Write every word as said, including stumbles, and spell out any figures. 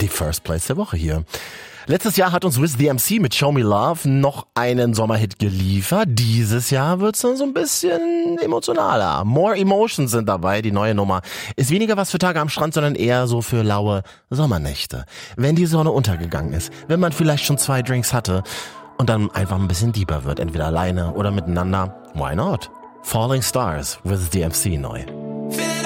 die First Place der Woche hier. Letztes Jahr hat uns Wiz the M C mit Show Me Love noch einen Sommerhit geliefert. Dieses Jahr wird's dann so ein bisschen emotionaler. More Emotions sind dabei. Die neue Nummer ist weniger was für Tage am Strand, sondern eher so für laue Sommernächte. Wenn die Sonne untergegangen ist, wenn man vielleicht schon zwei Drinks hatte und dann einfach ein bisschen deeper wird, entweder alleine oder miteinander. Why not? Falling Stars, Wiz the M C neu.